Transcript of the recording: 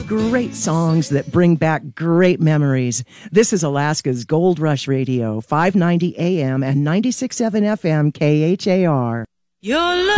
great songs that bring back great memories. This is Alaska's Gold Rush Radio, 590 AM and 96.7 FM KHAR. Your love.